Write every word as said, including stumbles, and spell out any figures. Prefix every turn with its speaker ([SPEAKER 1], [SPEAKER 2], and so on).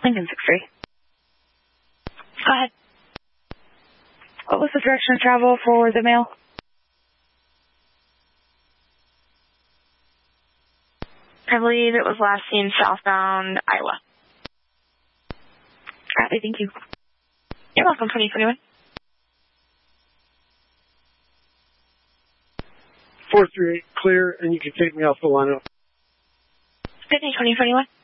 [SPEAKER 1] Lincoln six three. Go ahead. What was the direction of travel for the mail?
[SPEAKER 2] I believe it was last seen southbound Iowa.
[SPEAKER 1] Alright, thank you.
[SPEAKER 2] You're welcome, twenty twenty-one.
[SPEAKER 3] four three eight clear, and you can take me off the lineup.
[SPEAKER 2] Good day, twenty twenty-one.